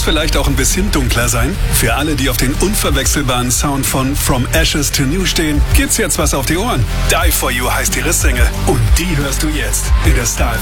vielleicht auch ein bisschen dunkler sein? Für alle, die auf den unverwechselbaren Sound von From Ashes to New stehen, gibt's jetzt was auf die Ohren. Die For You heißt ihre Single und die hörst du jetzt in der Star